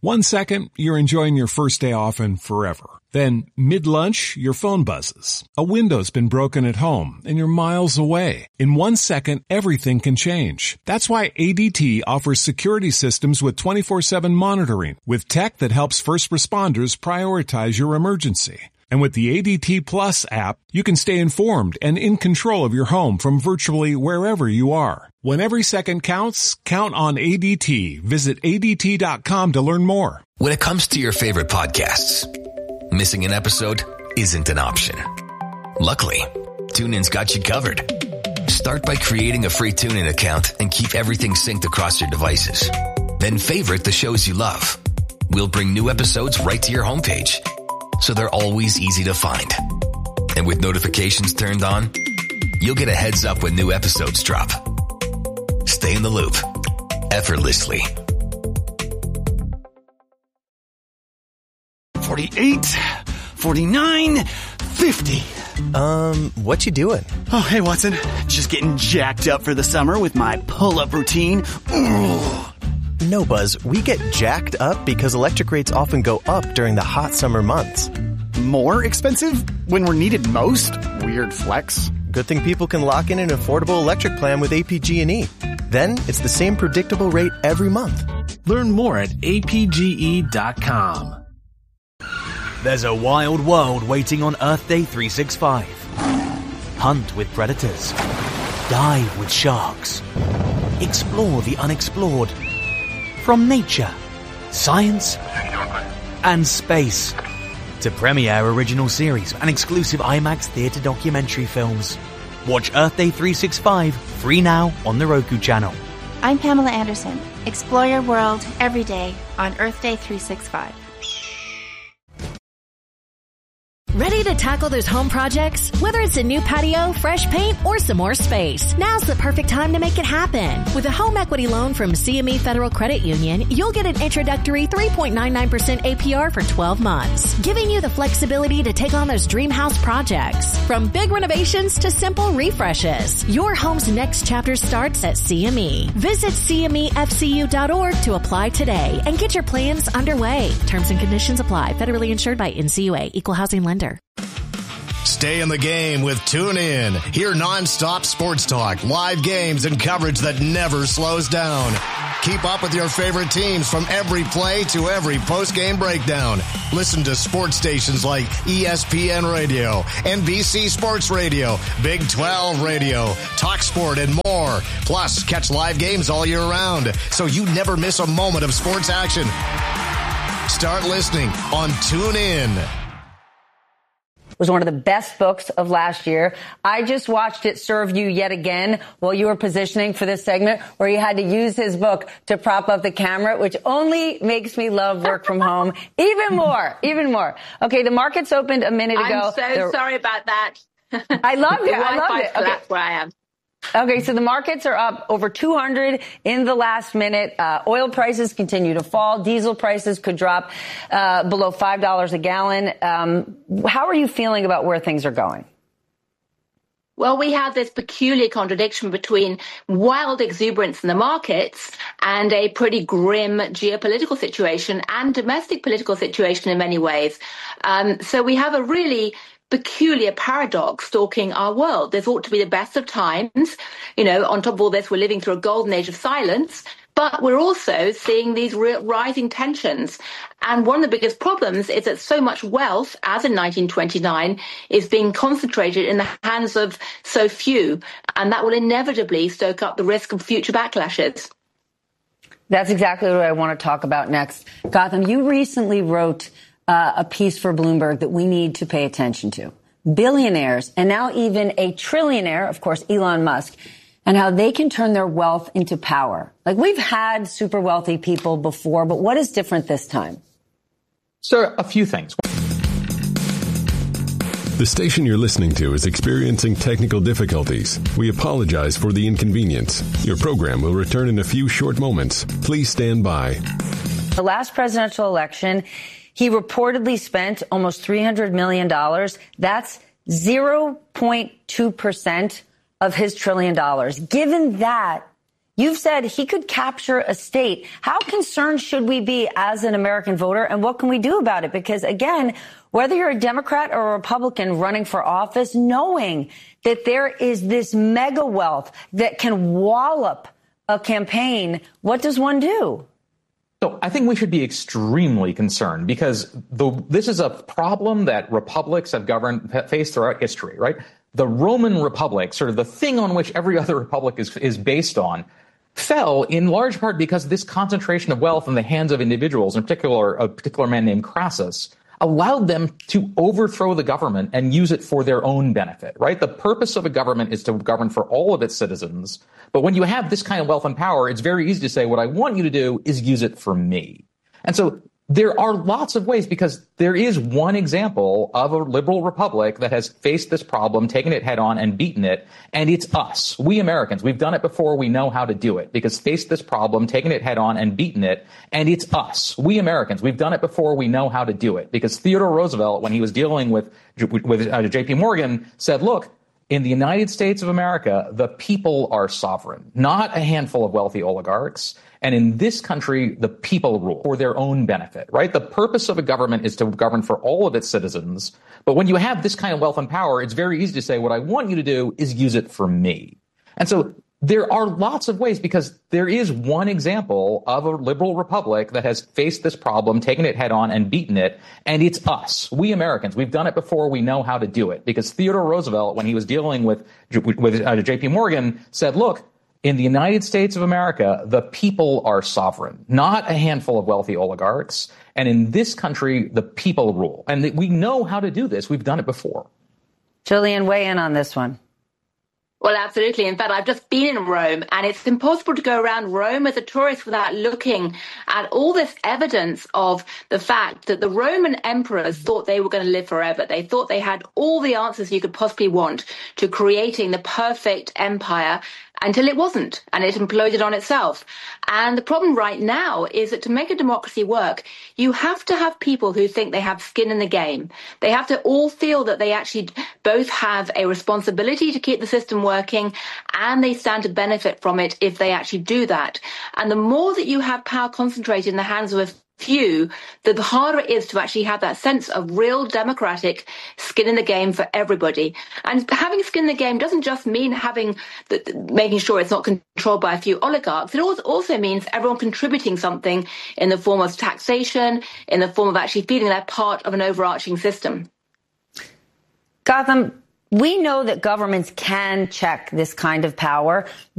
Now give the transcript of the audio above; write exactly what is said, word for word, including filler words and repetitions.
One second, you're enjoying your first day off and forever. Then, mid-lunch, your phone buzzes. A window's been broken at home, and you're miles away. In one second, everything can change. That's why A D T offers security systems with twenty-four seven monitoring, with tech that helps first responders prioritize your emergency. And with the A D T Plus app, you can stay informed and in control of your home from virtually wherever you are. When every second counts, count on A D T. Visit A D T dot com to learn more. When it comes to your favorite podcasts, missing an episode isn't an option. Luckily, TuneIn's got you covered. Start by creating a free TuneIn account and keep everything synced across your devices. Then favorite the shows you love. We'll bring new episodes right to your homepage, so they're always easy to find. And with notifications turned on, you'll get a heads up when new episodes drop. Stay in the loop, effortlessly. forty-eight, forty-nine, fifty. Um, what you doing? Oh, hey, Watson. Just getting jacked up for the summer with my pull-up routine. Ooh. No, Buzz, we get jacked up because electric rates often go up during the hot summer months. More expensive when we're needed most? Weird flex. Good thing people can lock in an affordable electric plan with A P G and E. Then it's the same predictable rate every month. Learn more at A P G E dot com. There's a wild world waiting on Earth Day three sixty-five. Hunt with predators. Dive with sharks. Explore the unexplored. From nature, science, and space to premiere original series and exclusive IMAX theater documentary films. Watch Earth Day three sixty-five free now on the Roku channel. I'm Pamela Anderson. Explore your world every day on Earth Day three sixty-five. Ready to tackle those home projects? Whether it's a new patio, fresh paint, or some more space, now's the perfect time to make it happen. With a home equity loan from C M E Federal Credit Union, you'll get an introductory three point nine nine percent A P R for twelve months, giving you the flexibility to take on those dream house projects. From big renovations to simple refreshes, your home's next chapter starts at C M E. Visit C M E F C U dot org to apply today and get your plans underway. Terms and conditions apply. Federally insured by N C U A. Equal housing lender. Stay in the game with TuneIn. Hear nonstop sports talk, live games, and coverage that never slows down. Keep up with your favorite teams from every play to every post-game breakdown. Listen to sports stations like E S P N Radio, N B C Sports Radio, Big twelve Radio, TalkSport, and more. Plus, catch live games all year round, so you never miss a moment of sports action. Start listening on TuneIn. Was one of the best books of last year. I just watched it serve you yet again while you were positioning for this segment, where you had to use his book to prop up the camera, which only makes me love work from home even more, even more. Okay, the markets opened a minute ago. I'm so They're... sorry about that. I loved it. I loved it. Okay. Where I am. Okay, so the markets are up over two hundred in the last minute. Uh, oil prices continue to fall. Diesel prices could drop uh, below five dollars a gallon. Um, how are you feeling about where things are going? Well, we have this peculiar contradiction between wild exuberance in the markets and a pretty grim geopolitical situation and domestic political situation in many ways. Um, so we have a really peculiar paradox stalking our world. This ought to be the best of times. You know, on top of all this, we're living through a golden age of silence, but we're also seeing these rising tensions. And one of the biggest problems is that so much wealth, as in nineteen twenty-nine, is being concentrated in the hands of so few, and that will inevitably stoke up the risk of future backlashes. That's exactly what I want to talk about next. Gotham, you recently wrote Uh, a piece for Bloomberg that we need to pay attention to. Billionaires, and now even a trillionaire, of course, Elon Musk, and how they can turn their wealth into power. Like, we've had super wealthy people before, but what is different this time? Sir, a few things. The station you're listening to is experiencing technical difficulties. We apologize for the inconvenience. Your program will return in a few short moments. Please stand by. The last presidential election, he reportedly spent almost three hundred million dollars. That's zero point two percent of his trillion dollars. Given that, You've said he could capture a state. How concerned should we be as an American voter, and what can we do about it? Because, again, whether you're a Democrat or a Republican running for office, knowing that there is this mega wealth that can wallop a campaign, what does one do? So I think we should be extremely concerned because the, this is a problem that republics have governed, faced throughout history, right? The Roman Republic, sort of the thing on which every other republic is, is based on, fell in large part because this concentration of wealth in the hands of individuals, in particular a particular man named Crassus, allowed them to overthrow the government and use it for their own benefit, right? The purpose of a government is to govern for all of its citizens. But when you have this kind of wealth and power, it's very easy to say, what I want you to do is use it for me. And so there are lots of ways, because there is one example of a liberal republic that has faced this problem, taken it head on and beaten it. And it's us, we Americans. We've done it before. We know how to do it, because faced this problem, taken it head on and beaten it. And it's us, we Americans. We've done it before. We know how to do it, because Theodore Roosevelt, when he was dealing with, with uh, J P Morgan, said, look, in the United States of America, the people are sovereign, not a handful of wealthy oligarchs. And in this country, the people rule for their own benefit, right? The purpose of a government is to govern for all of its citizens. But when you have this kind of wealth and power, it's very easy to say, what I want you to do is use it for me. And so there are lots of ways, because there is one example of a liberal republic that has faced this problem, taken it head on and beaten it. And it's us, we Americans. We've done it before. We know how to do it, because Theodore Roosevelt, when he was dealing with, with uh, J P Morgan, said, look, in the United States of America, the people are sovereign, not a handful of wealthy oligarchs. And in this country, the people rule. And we know how to do this. We've done it before. Gillian, weigh in on this one. Well, absolutely. In fact, I've just been in Rome, and it's impossible to go around Rome as a tourist without looking at all this evidence of the fact that the Roman emperors thought they were going to live forever. They thought they had all the answers you could possibly want to creating the perfect empire, until it wasn't, and it imploded on itself. And the problem right now is that to make a democracy work, you have to have people who think they have skin in the game. They have to all feel that they actually both have a responsibility to keep the system working, and they stand to benefit from it if they actually do that. And the more that you have power concentrated in the hands of a few, the harder it is to actually have that sense of real democratic skin in the game for everybody. And having skin in the game doesn't just mean having the, making sure it's not controlled by a few oligarchs. It also means everyone contributing something in the form of taxation, in the form of actually feeling they're part of an overarching system. Gautam, we know that governments can check this kind of power.